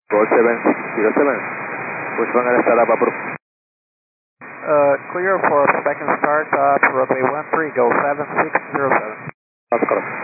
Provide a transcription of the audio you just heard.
4707. Which one gonna start up approved? Clear for second start up, runway 13, go 7607. That's correct.